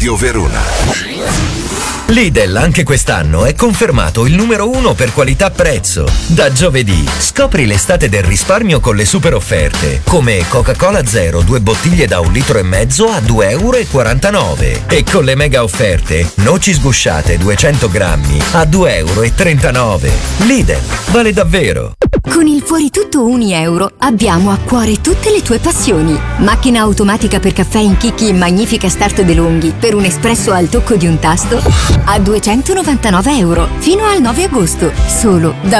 Radio Verona. Lidl anche quest'anno è confermato il numero 1 per qualità-prezzo. Da giovedì scopri l'estate del risparmio con le super offerte, come Coca-Cola Zero 2 bottiglie da 1,5 litri a 2,49 euro e con le mega offerte noci sgusciate 200 grammi a 2,39 euro. Lidl, vale davvero! Con il Fuori Tutto €1 abbiamo a cuore tutte le tue passioni. Macchina automatica per caffè in chicchi in magnifica start DeLonghi per un espresso al tocco di un tasto a €299 fino al 9 agosto, solo da